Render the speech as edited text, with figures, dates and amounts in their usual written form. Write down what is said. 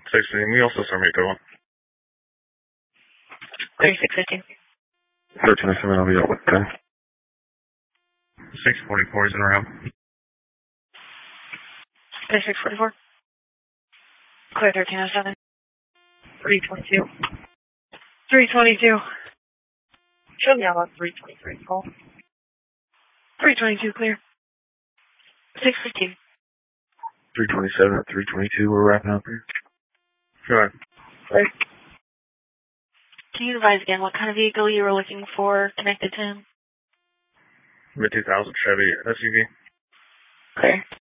16, we also submit that one. 3615. 1307, I'll be up with 10. 644 is in around. 3644. Clear 1307. 322. 322. Show me about 323, call. 322, clear. 615. 327 at 322, we're wrapping up here. Go ahead. Clear. Can you advise again what kind of vehicle you were looking for connected to him? Mid-2000 Chevy SUV. Clear.